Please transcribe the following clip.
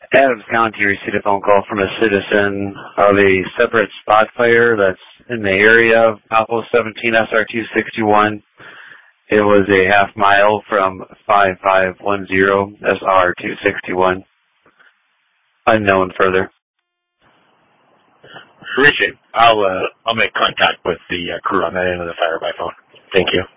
Adams County received a phone call from a citizen of a separate spot fire that's in the area of Alpha 17 SR261. It was a half mile from 5510 SR261. Unknown further. Appreciate it. I'll make contact with the crew on that end of the fire by phone. Thank you.